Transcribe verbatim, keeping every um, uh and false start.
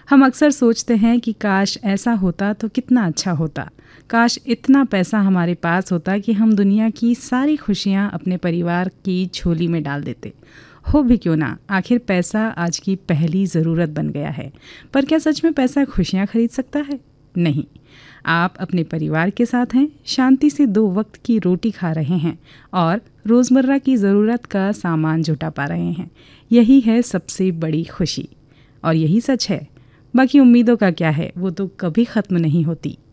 हम अक्सर सोचते हैं कि काश ऐसा होता तो कितना अच्छा होता, काश इतना पैसा हमारे पास होता कि हम दुनिया की सारी खुशियाँ अपने परिवार की झोली में डाल देते। हो भी क्यों ना, आखिर पैसा आज की पहली ज़रूरत बन गया है। पर क्या सच में पैसा खुशियाँ खरीद सकता है? नहीं। आप अपने परिवार के साथ हैं, शांति से दो वक्त की रोटी खा रहे हैं और रोज़मर्रा की ज़रूरत का सामान जुटा पा रहे हैं। यही है सबसे बड़ी खुशी और यही सच है। बाकी उम्मीदों का क्या है, वो तो कभी ख़त्म नहीं होती।